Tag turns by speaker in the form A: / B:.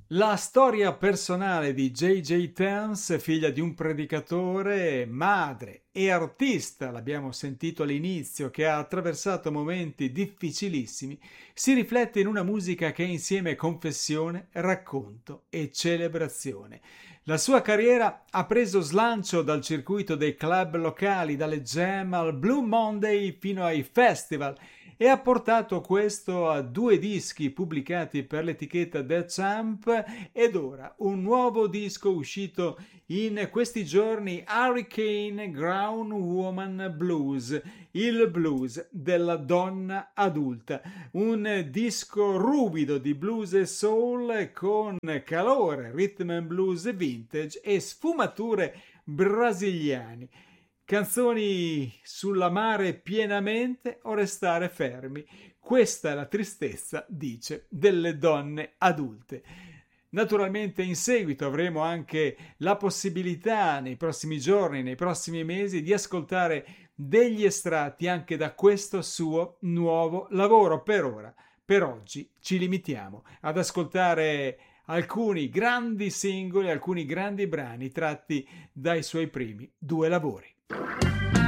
A: La storia personale di J.J. Tans, figlia di un predicatore, madre e artista, l'abbiamo sentito all'inizio, che ha attraversato momenti difficilissimi, si riflette in una musica che è insieme confessione, racconto e celebrazione. La sua carriera ha preso slancio dal circuito dei club locali, dalle jam al Blue Monday fino ai festival, e ha portato questo a 2 dischi pubblicati per l'etichetta The Champ ed ora un nuovo disco uscito in questi giorni, Hurricane Ground Woman Blues, il blues della donna adulta, un disco ruvido di blues e soul con calore, rhythm and blues vintage e sfumature brasiliane. Canzoni sull'amare pienamente o restare fermi. Questa è la tristezza, dice, delle donne adulte. Naturalmente in seguito avremo anche la possibilità nei prossimi giorni, nei prossimi mesi, di ascoltare degli estratti anche da questo suo nuovo lavoro. Per ora, per oggi, ci limitiamo ad ascoltare alcuni grandi singoli, alcuni grandi brani tratti dai suoi primi 2 lavori.